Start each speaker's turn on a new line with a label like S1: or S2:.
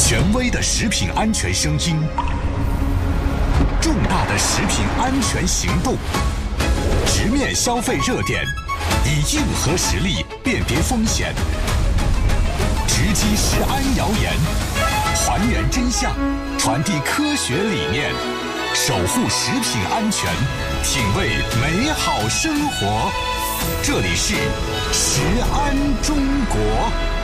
S1: 权威的食品安全声音，重大的食品安全行动，直面消费热点，以硬核实力辨别风险，直击食安谣言，还原真相，传递科学理念，守护食品安全，品味美好生活。这里是食安中国。